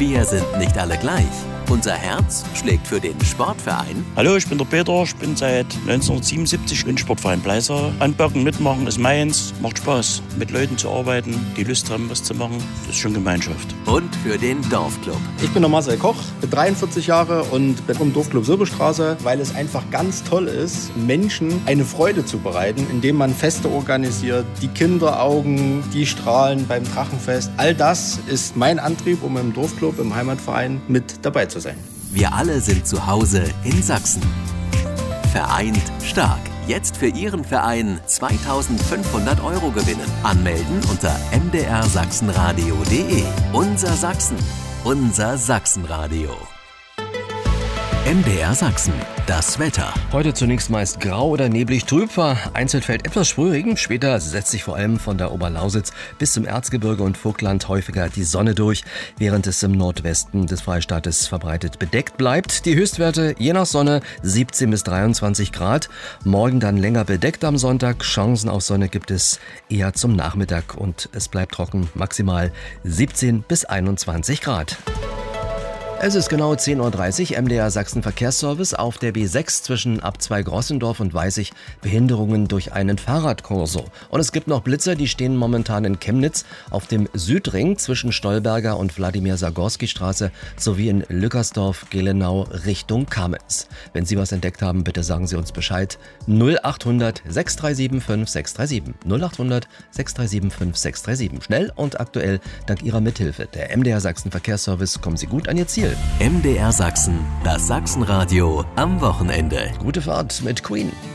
Wir sind nicht alle gleich. Unser Herz schlägt für den Sportverein. Hallo, ich bin der Peter. Ich bin seit 1977 im Sportverein Bleisau. Anpacken, mitmachen ist meins. Macht Spaß, mit Leuten zu arbeiten, die Lust haben, was zu machen. Das ist schon Gemeinschaft. Und für den Dorfclub. Ich bin der Marcel Koch, bin 43 Jahre und bin im Dorfclub Silberstraße, weil es einfach ganz toll ist, Menschen eine Freude zu bereiten, indem man Feste organisiert, die Kinderaugen, die strahlen beim Drachenfest. All das ist mein Antrieb, um im Dorfclub, im Heimatverein mit dabei zu sein. Wir alle sind zu Hause in Sachsen. Vereint stark. Jetzt für Ihren Verein 2.500 € gewinnen. Anmelden unter mdrsachsenradio.de. Unser Sachsen. Unser Sachsenradio. MDR Sachsen. Das Wetter. Heute zunächst meist grau oder neblig trüb, vereinzelt fällt etwas Sprühregen. Später setzt sich vor allem von der Oberlausitz bis zum Erzgebirge und Vogtland häufiger die Sonne durch, während es im Nordwesten des Freistaates verbreitet bedeckt bleibt. Die Höchstwerte je nach Sonne 17 bis 23 Grad. Morgen dann länger bedeckt am Sonntag. Chancen auf Sonne gibt es eher zum Nachmittag und es bleibt trocken, maximal 17 bis 21 Grad. Es ist genau 10.30 Uhr, MDR Sachsen Verkehrsservice auf der B6 zwischen Abzweig-Rossendorf und Weißig. Behinderungen durch einen Fahrradkorso. Und es gibt noch Blitzer, die stehen momentan in Chemnitz auf dem Südring zwischen Stolberger und Wladimir-Sagorski-Straße sowie in Lückersdorf-Gelenau Richtung Kamenz. Wenn Sie was entdeckt haben, bitte sagen Sie uns Bescheid. 0800 637 5637. 0800 637 5637. Schnell und aktuell dank Ihrer Mithilfe. Der MDR Sachsen Verkehrsservice, kommen Sie gut an Ihr Ziel. MDR Sachsen, das Sachsenradio am Wochenende. Gute Fahrt mit Queen.